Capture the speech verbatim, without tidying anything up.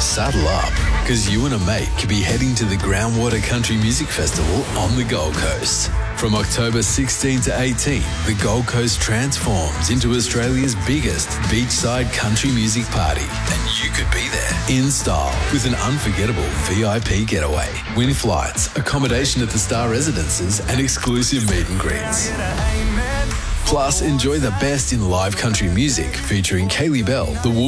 saddle up, because you and a mate could be heading to the Groundwater Country Music Festival on the Gold Coast. From October sixteenth to eighteenth, the Gold Coast transforms into Australia's biggest beachside country music party, and you could be there in style with an unforgettable V I P getaway. Win flights, accommodation at the Star Residences, and exclusive meet and greets. Plus, enjoy the best in live country music featuring Kaylee Bell, the